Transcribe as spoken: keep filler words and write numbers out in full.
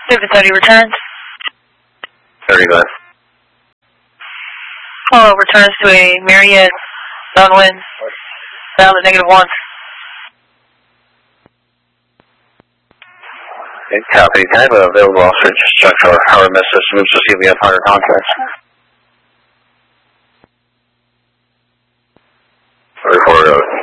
seven thirty returns. thirty-five. Hello, returns to a Marriott, downwind, valid negative one. Okay, copy. Can I have an available officer just check our R M S systems to see if we have higher contracts? Report out.